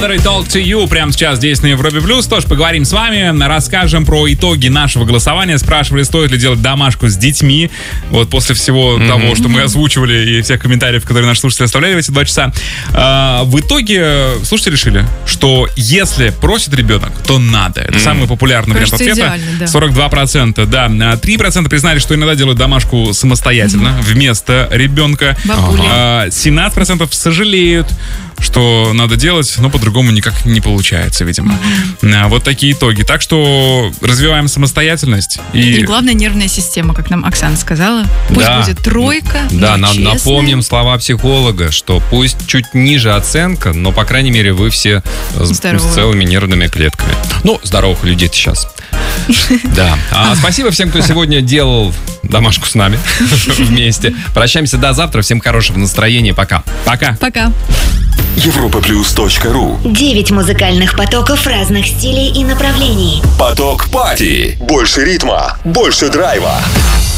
Mother и Talk to You прямо сейчас здесь на Европе Плюс. Тоже поговорим с вами, расскажем про итоги нашего голосования. Спрашивали, стоит ли делать домашку с детьми. Вот после всего того, что мы озвучивали, и всех комментариев, которые наши слушатели оставляли в эти 2 часа. В итоге слушатели решили, что если просит ребенок, то надо. Это самый популярный вариант ответа. 42%, да. 3% признали, что иногда делают домашку самостоятельно вместо ребенка. 17% сожалеют, что надо делать, но по-другому никак не получается, видимо. Вот такие итоги. Так что развиваем самостоятельность. И главное, нервная система, как нам Оксана сказала. Пусть будет 3. Да, напомним слова психолога, что пусть чуть ниже оценка, но, по крайней мере, вы все с целыми нервными клетками. Ну, здоровых людей сейчас. Да. Спасибо всем, кто сегодня делал домашку с нами вместе. Прощаемся до завтра. Всем хорошего настроения. Пока. Пока. Пока. Europaplus.ru 9 музыкальных потоков разных стилей и направлений. Поток Пати. Больше ритма, больше драйва.